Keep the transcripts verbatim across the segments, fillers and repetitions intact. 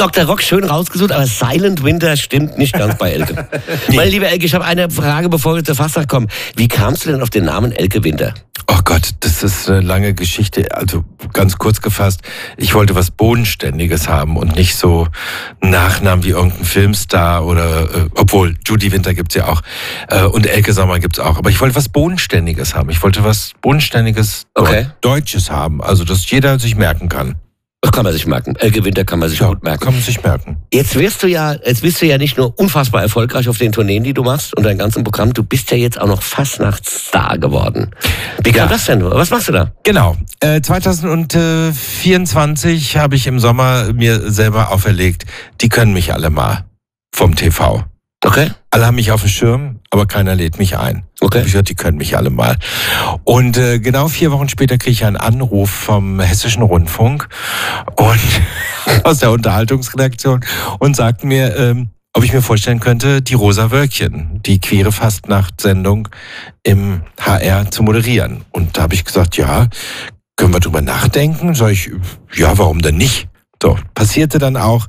Doktor Rock schön rausgesucht, aber Silent Winter stimmt nicht ganz bei Elke. Nee. Meine liebe Elke, ich habe eine Frage, bevor wir zur Fastnacht kommen. Wie kamst du denn auf den Namen Elke Winter? Oh Gott, das ist eine lange Geschichte. Also ganz kurz gefasst, ich wollte was Bodenständiges haben und nicht so einen Nachnamen wie irgendein Filmstar oder, äh, obwohl Judy Winter gibt's ja auch äh, und Elke Sommer gibt's auch. Aber ich wollte was Bodenständiges haben. Ich wollte was Bodenständiges okay. Deutsches haben. Also, dass jeder sich merken kann. Das kann man sich merken. Elke Winter kann man sich ja, gut merken. Kann man sich merken. Jetzt wirst du ja, jetzt bist du ja nicht nur unfassbar erfolgreich auf den Tourneen, die du machst und dein ganzen Programm, du bist ja jetzt auch noch Fastnachtsstar geworden. Wie kam ja. das denn? Was machst du da? Genau. Äh, zwanzig vierundzwanzig habe ich im Sommer mir selber auferlegt, die können mich alle mal vom T V. Okay. Alle haben mich auf dem Schirm, aber keiner lädt mich ein. Okay. Ich gesagt, die können mich alle mal. Und äh, genau vier Wochen später kriege ich einen Anruf vom Hessischen Rundfunk und aus der Unterhaltungsredaktion und sagten mir, ähm, ob ich mir vorstellen könnte, die Rosa Wölkchen, die queere Fastnacht-Sendung im H R zu moderieren. Und da habe ich gesagt, ja, können wir drüber nachdenken? Sag ich, ja, warum denn nicht? So, passierte dann auch.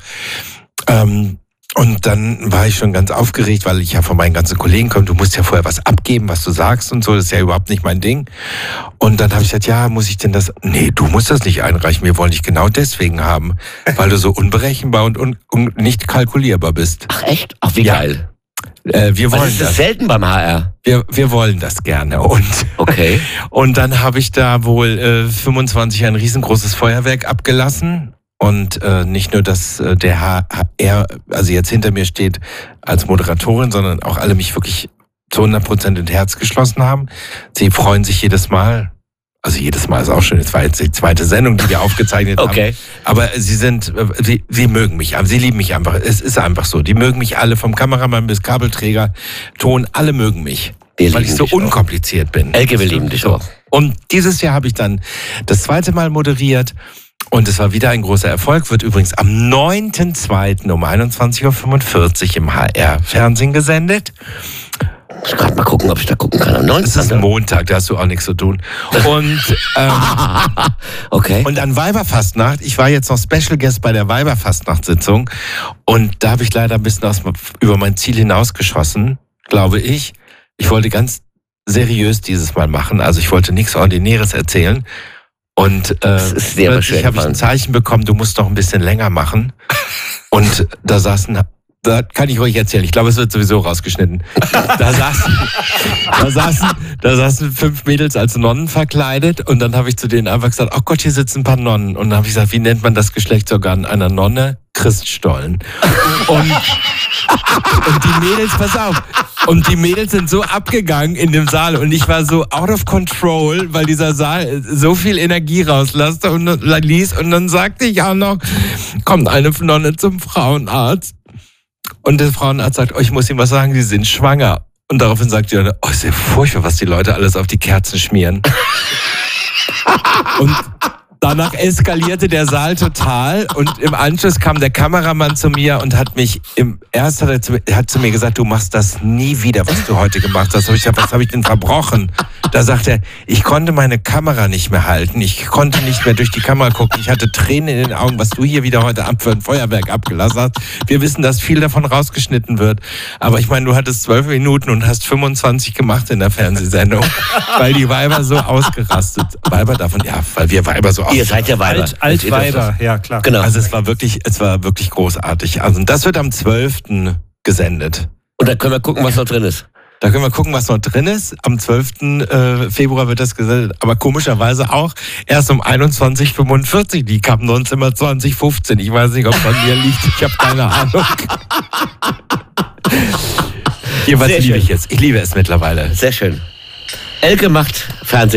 Ähm, Und dann war ich schon ganz aufgeregt, weil ich ja von meinen ganzen Kollegen komme, du musst ja vorher was abgeben, was du sagst und so, das ist ja überhaupt nicht mein Ding. Und dann habe ich gesagt, ja, muss ich denn das, nee, du musst das nicht einreichen, wir wollen dich genau deswegen haben, weil du so unberechenbar und, und, und nicht kalkulierbar bist. Ach echt? Ach, wie ja. geil. Äh, wir wollen das ist das das selten beim H R. Wir, wir wollen das gerne. Und, okay. Und dann habe ich da wohl äh, fünfundzwanzig ein riesengroßes Feuerwerk abgelassen. Und äh, nicht nur, dass äh, der H R, also jetzt hinter mir steht als Moderatorin, sondern auch alle mich wirklich zu hundert Prozent ins Herz geschlossen haben. Sie freuen sich jedes Mal. Also jedes Mal ist auch schön. Es war jetzt die zweite Sendung, die wir aufgezeichnet okay. haben. Aber sie sind, sie, sie mögen mich, sie lieben mich einfach. Es ist einfach so. Die mögen mich alle, vom Kameramann bis Kabelträger, Ton, alle mögen mich. Wir weil ich so unkompliziert auch. bin. Elke, wir lieben dich auch. Und dieses Jahr habe ich dann das zweite Mal moderiert. Und es war wieder ein großer Erfolg, wird übrigens am neunten zweiten um einundzwanzig Uhr fünfundvierzig im H R-Fernsehen gesendet. Ich muss gerade mal gucken, ob ich da gucken kann. Am neunten Es ist ein Montag, da hast du auch nichts zu tun. Und, ähm, okay. und an Weiberfastnacht, ich war jetzt noch Special Guest bei der Weiberfastnacht-Sitzung und da habe ich leider ein bisschen aus, über mein Ziel hinausgeschossen, glaube ich. Ich wollte ganz seriös dieses Mal machen, also ich wollte nichts Ordinäres erzählen. Und äh, plötzlich habe ich ein Zeichen bekommen, du musst noch ein bisschen länger machen. Und da saßen, da kann ich euch erzählen, ich glaube, es wird sowieso rausgeschnitten. Da saßen, da saßen, da saßen fünf Mädels als Nonnen verkleidet und dann habe ich zu denen einfach gesagt, oh Gott, hier sitzen ein paar Nonnen. Und dann habe ich gesagt, wie nennt man das Geschlechtsorgan einer Nonne? Christstollen. Und, und die Mädels, pass auf, und die Mädels sind so abgegangen in dem Saal und ich war so out of control, weil dieser Saal so viel Energie rauslasste und ließ. Und dann sagte ich auch noch, kommt eine Nonne zum Frauenarzt. Und der Frauenarzt sagt, oh, ich muss Ihnen was sagen, Sie sind schwanger. Und daraufhin sagt die Nonne, oh, ist ja furchtbar, was die Leute alles auf die Kerzen schmieren. Und danach eskalierte der Saal total und im Anschluss kam der Kameramann zu mir und hat mich, im erst hat er zu, hat zu mir gesagt, du machst das nie wieder, was du heute gemacht hast. Hab ich gesagt, was habe ich denn verbrochen? Da sagt er, ich konnte meine Kamera nicht mehr halten, ich konnte nicht mehr durch die Kamera gucken, ich hatte Tränen in den Augen, was du hier wieder heute Abend für ein Feuerwerk abgelassen hast. Wir wissen, dass viel davon rausgeschnitten wird, aber ich meine, du hattest zwölf Minuten und hast fünfundzwanzig gemacht in der Fernsehsendung, weil die Weiber so ausgerastet, Weiber davon, ja, weil wir Weiber so Ihr seid ja Weiber. Alt, Altweiber, ja klar. Genau. Also es war wirklich, es war wirklich großartig. Also das wird am zwölften gesendet. Und da können wir gucken, was noch drin ist. Da können wir gucken, was noch drin ist. Am zwölften Februar wird das gesendet. Aber komischerweise auch erst um einundzwanzig Uhr fünfundvierzig. Die kamen sonst immer zwanzig Uhr fünfzehn. Ich weiß nicht, ob es an mir liegt. Ich habe keine Ahnung. Jedenfalls liebe ich es. Ich liebe es mittlerweile. Sehr schön. Elke macht Fernsehen.